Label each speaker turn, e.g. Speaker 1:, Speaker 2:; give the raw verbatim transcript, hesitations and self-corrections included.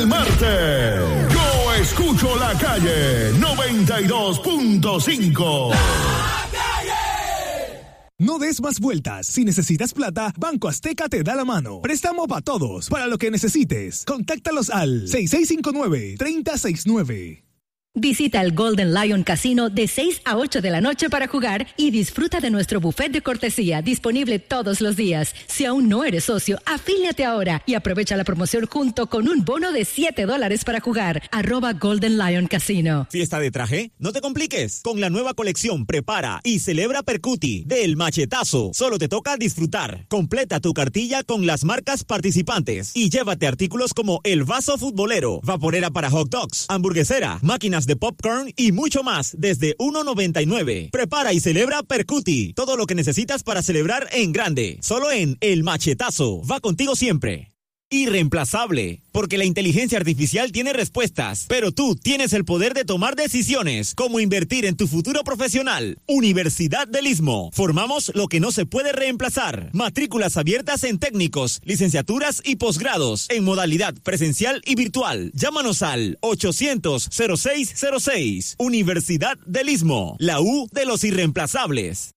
Speaker 1: el martes. Yo escucho la calle noventa y dos punto cinco.
Speaker 2: No des más vueltas. Si necesitas plata, Banco Azteca te da la mano. Préstamo para todos, para lo que necesites. Contáctalos al seis seis cinco nueve, tres cero seis nueve.
Speaker 3: Visita el Golden Lion Casino de seis a ocho de la noche para jugar y disfruta de nuestro buffet de cortesía disponible todos los días. Si aún no eres socio, afíliate ahora y aprovecha la promoción junto con un bono de siete dólares para jugar. Arroba Golden Lion Casino.
Speaker 4: ¿Fiesta de traje? No te compliques. Con la nueva colección Prepara y Celebra Percuti del Machetazo. Solo te toca disfrutar. Completa tu cartilla con las marcas participantes y llévate artículos como el vaso futbolero, vaporera para hot dogs, hamburguesera, máquinas de popcorn y mucho más desde uno noventa y nueve. Prepara y celebra Percuti. Todo lo que necesitas para celebrar en grande. Solo en El Machetazo. Va contigo siempre. Irreemplazable, porque la inteligencia artificial tiene respuestas, pero tú tienes el poder de tomar decisiones, como invertir en tu futuro profesional. Universidad del Istmo. Formamos lo que no se puede reemplazar. Matrículas abiertas en técnicos, licenciaturas y posgrados, en modalidad presencial y virtual. Llámanos al ochocientos, cero seis cero seis. Universidad del Istmo, la U de los irreemplazables.